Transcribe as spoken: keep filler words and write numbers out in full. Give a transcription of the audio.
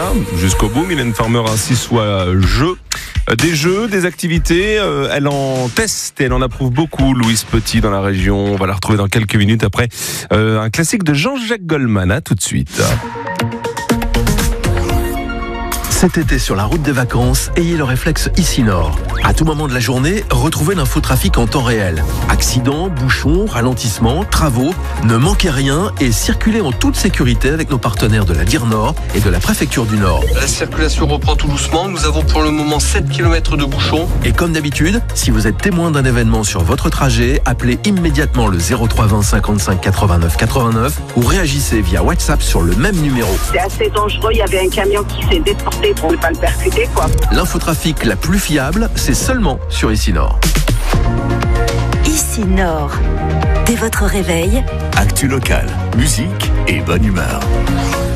ça jusqu'au bout. Mylène Farmer ainsi soit jeu. Des jeux, des activités, euh, elle en teste et elle en approuve beaucoup, Louise Petit dans la région. On va la retrouver dans quelques minutes après euh, un classique de Jean-Jacques Goldman. À tout de suite. Cet été sur la route des vacances, ayez le réflexe Ici Nord. À tout moment de la journée, retrouvez l'infotrafic en temps réel. Accidents, bouchons, ralentissements, travaux, ne manquez rien et circulez en toute sécurité avec nos partenaires de la D I R Nord et de la Préfecture du Nord. La circulation reprend tout doucement. Nous avons pour le moment sept kilomètres de bouchons. Et comme d'habitude, si vous êtes témoin d'un événement sur votre trajet, appelez immédiatement le zéro trois vingt cinquante-cinq quatre-vingt-neuf quatre-vingt-neuf ou réagissez via WhatsApp sur le même numéro. C'est assez dangereux, il y avait un camion qui s'est déporté pour ne pas le percuter, quoi. L'infotrafic la plus fiable, c'est seulement sur Ici Nord. Ici Nord. Dès votre réveil, actu local, musique et bonne humeur.